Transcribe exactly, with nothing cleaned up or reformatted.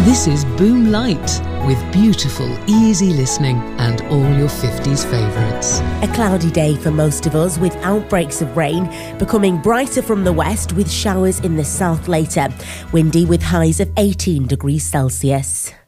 This is Boom Light, with beautiful, easy listening and all your fifties favourites. A cloudy day for most of us, with outbreaks of rain, becoming brighter from the west with showers in the south later. Windy with highs of eighteen degrees Celsius.